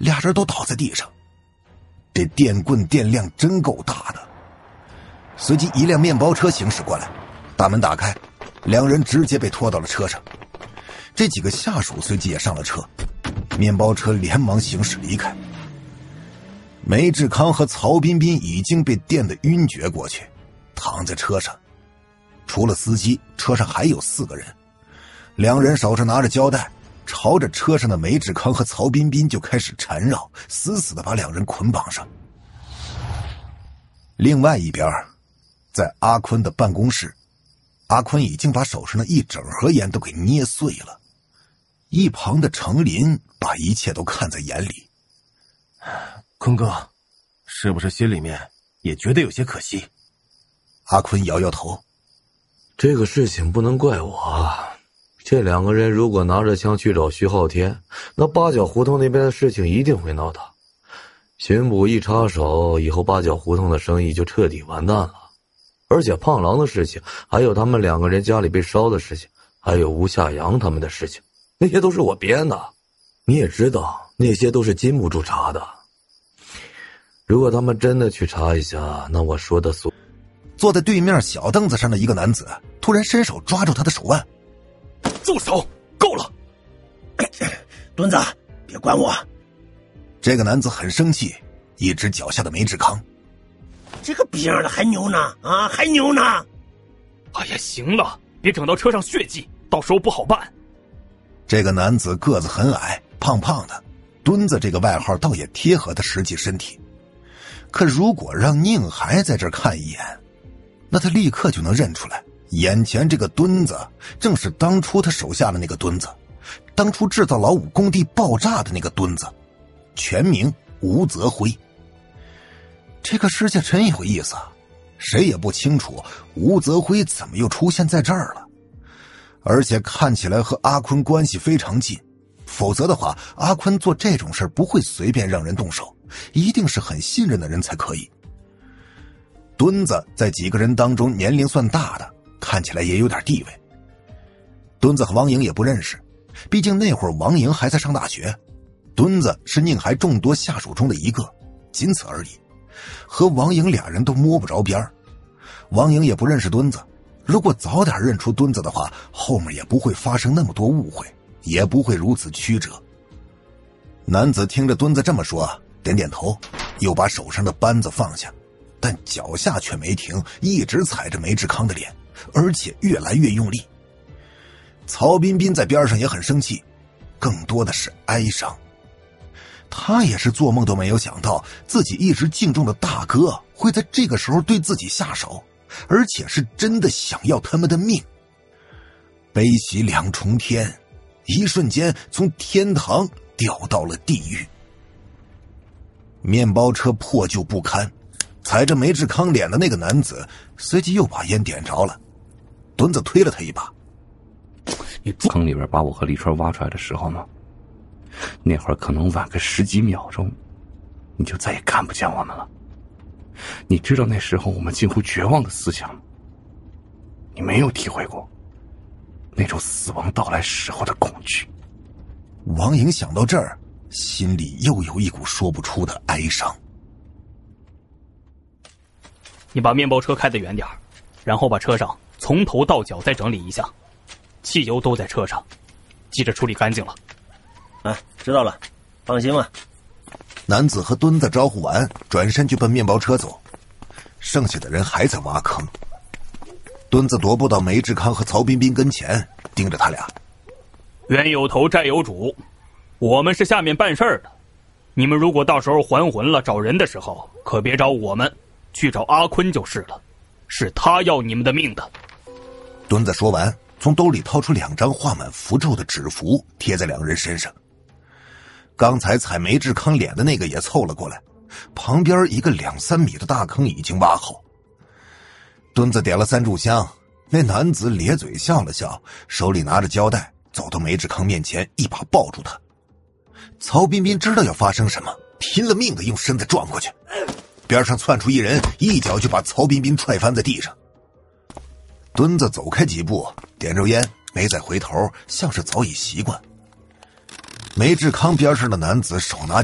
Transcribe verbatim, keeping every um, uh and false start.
俩人都倒在地上。这电棍电量真够大的。随即一辆面包车行驶过来，大门打开，两人直接被拖到了车上。这几个下属随即也上了车，面包车连忙行驶离开。梅志康和曹彬彬已经被电得晕厥过去，躺在车上。除了司机，车上还有四个人，两人手上拿着胶带，朝着车上的梅志康和曹彬彬就开始缠绕，死死地把两人捆绑上。另外一边，在阿坤的办公室，阿坤已经把手上的一整盒烟都给捏碎了。一旁的程林把一切都看在眼里。 坤哥，是不是心里面也觉得有些可惜？ 阿坤摇摇头。 这个事情不能怪我，这两个人如果拿着枪去找徐浩天，那八角胡同那边的事情一定会闹大。巡捕一插手，以后八角胡同的生意就彻底完蛋了。而且胖狼的事情，还有他们两个人家里被烧的事情，还有吴夏阳他们的事情，那些都是我编的。你也知道，那些都是禁不住查的。如果他们真的去查一下，那我说的所…… 坐在对面小凳子上的一个男子突然伸手抓住他的手腕。 住手，够了！ 墩子，别管我。 这个男子很生气，一指脚下的梅志康。 这个逼样的还牛呢啊，还牛呢！ 哎呀，行了，别整到车上血迹，到时候不好办。 这个男子个子很矮，胖胖的，墩子这个外号倒也贴合他实际身体。可如果让宁海在这儿看一眼，那他立刻就能认出来，眼前这个墩子正是当初他手下的那个墩子，当初制造老五工地爆炸的那个墩子，全名吴泽辉。这个世界真有意思，谁也不清楚吴泽辉怎么又出现在这儿了，而且看起来和阿坤关系非常近，否则的话阿坤做这种事不会随便让人动手，一定是很信任的人才可以。墩子在几个人当中年龄算大的，看起来也有点地位。墩子和王莹也不认识，毕竟那会儿王莹还在上大学，墩子是宁海众多下属中的一个，仅此而已。和王莹俩人都摸不着边，王莹也不认识墩子，如果早点认出墩子的话，后面也不会发生那么多误会，也不会如此曲折。男子听着墩子这么说，点点头，又把手上的扳子放下，但脚下却没停，一直踩着梅志康的脸，而且越来越用力。曹彬彬在边上也很生气，更多的是哀伤。他也是做梦都没有想到，自己一直敬重的大哥会在这个时候对自己下手，而且是真的想要他们的命。悲喜两重天，一瞬间从天堂掉到了地狱。面包车破旧不堪，踩着梅志康脸的那个男子随即又把烟点着了，墩子推了他一把。 你坑里边把我和李川挖出来的时候呢，那会儿可能晚个十几秒钟，你就再也看不见我们了。你知道那时候我们近乎绝望的思想吗？你没有体会过那种死亡到来时候的恐惧。 王莹想到这儿，心里又有一股说不出的哀伤。 你把面包车开得远点，然后把车上从头到脚再整理一下，汽油都在车上，记着处理干净了。 啊，知道了，放心吧。 男子和墩子招呼完，转身就奔面包车走，剩下的人还在挖坑。墩子踱步到梅志康和曹彬彬跟前，盯着他俩。 冤有头债有主，我们是下面办事儿的，你们如果到时候还魂了找人的时候，可别找我们，去找阿坤就是了，是他要你们的命的。 墩子说完，从兜里掏出两张画满符咒的纸符，贴在两人身上。刚才踩梅志康脸的那个也凑了过来，旁边一个两三米的大坑已经挖好。墩子点了三炷香，那男子咧嘴笑了笑，手里拿着胶带，走到梅志康面前，一把抱住他。曹彬彬知道要发生什么，拼了命的用身子撞过去，边上窜出一人，一脚就把曹彬彬踹翻在地上。墩子走开几步，点着烟，没再回头，像是早已习惯。梅志康边上的男子手拿